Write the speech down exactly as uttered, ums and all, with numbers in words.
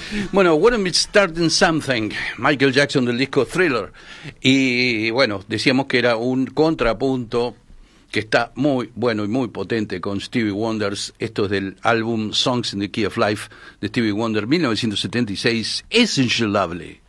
Bueno, When I'm Starting Something, Michael Jackson del disco Thriller. Y bueno, decíamos que era un contrapunto que está muy bueno y muy potente con Stevie Wonder. Esto es del álbum Songs in the Key of Life de Stevie Wonder, mil novecientos setenta y seis, Essential Lovely.